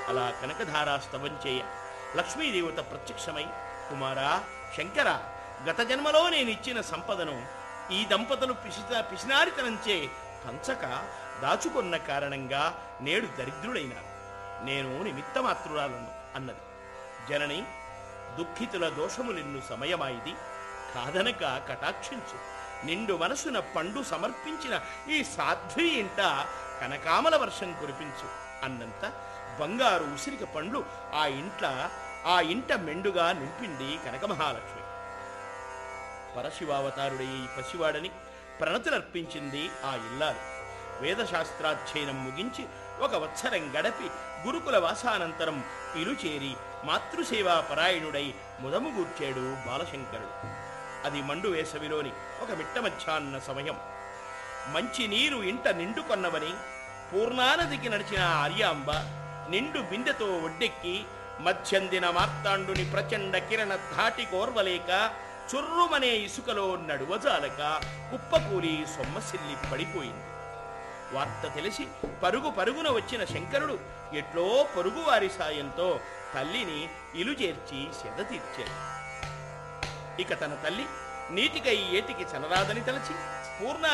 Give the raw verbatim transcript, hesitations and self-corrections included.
అలా కనకధారాస్తవం చేయ లక్ష్మీదేవత ప్రత్యక్షమై, కుమారా శంకర, గత జన్మలో నేనిచ్చిన సంపదను ఈ దంపతులు పిసిత పిసినారితనంచే పంచక దాచుకున్న కారణంగా నేడు దరిద్రుడైనారు. నేను నిమిత్తమాత్రురాలను అన్నది. జనని, దుఃఖితుల దోషములిన్ను సమయమాయిది, కాదనక కటాక్షించు. నిండు మనసున పండు సమర్పించిన ఈ సాధ్వి ఇంట కనకామల వర్షం కురిపించు అన్నంత బంగారు ఉసిరిక పండ్లు ఆ ఇంట్ల ఆ ఇంట మెండుగా నింపింది కనకమహాలక్ష్మి. పరశివావతారుడై పసివాడని ప్రణతులర్పించింది ఆ ఇల్లాలు. వేదశాస్త్రాధ్యయనం ముగించి ఒక వత్సరం గడపి గురుకుల వాసానంతరం ఇలు చేరి మాతృసేవా పరాయణుడై ముదముగూర్చాడు బాలశంకరుడు. అది మండు వేసవిలోని ఒక మిట్ట మధ్యాహ్న సమయం. మంచి నీరు ఇంట నిండుకొన్నవని పూర్ణానదికి నడిచిన ఆర్యాంబ నిండు బిందెతో ఒడ్డెక్కి మధ్యందిన మార్తాండుని ప్రచండ కిరణ ధాటి కోర్వలేక చుర్రుమనే ఇసుకలో నడువజాలక కుప్పకూలి సొమ్మసిల్లి పడిపోయింది. వార్త తెలిసి పరుగు పరుగున వచ్చిన శంకరుడు ఎట్లో పొరుగువారి సాయంతో తల్లిని ఇలుచేర్చి సెద తీర్చాడు. ఇక తన తల్లి నీటికై ఏటికి చనరాదని తలచి పూర్ణ